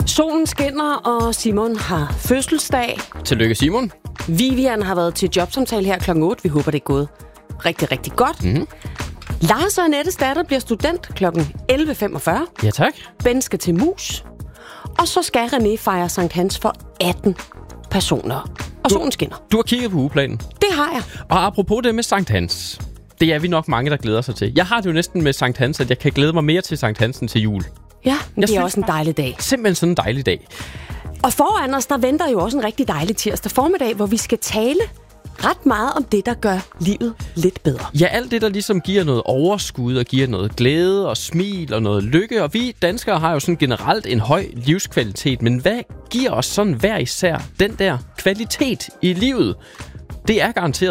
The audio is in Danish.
Solen skinner, og Simon har fødselsdag. Tillykke, Simon. Vivian har været til jobsamtale her kl. 8. Vi håber, det er gået rigtig, rigtig godt. Mm-hmm. Lars og Annettes datter bliver student kl. 11.45. Ja, tak. Ben skal til mus. Og så skal René fejre Sankt Hans for 18 personer. Og solen skinner. Du har kigget på ugeplanen. Det har jeg. Og apropos det med Sankt Hans. Det er vi nok mange, der glæder sig til. Jeg har det jo næsten med Sankt Hans, at jeg kan glæde mig mere til Sankt Hansen til jul. Ja, men det er også en dejlig dag. Simpelthen sådan en dejlig dag. Og foran os, der venter jo også en rigtig dejlig tirsdag formiddag, hvor vi skal tale ret meget om det, der gør livet lidt bedre. Ja, alt det, der ligesom giver noget overskud og giver noget glæde og smil og noget lykke. Og vi danskere har jo sådan generelt en høj livskvalitet. Men hvad giver os sådan hver især den der kvalitet i livet? Det er garanteret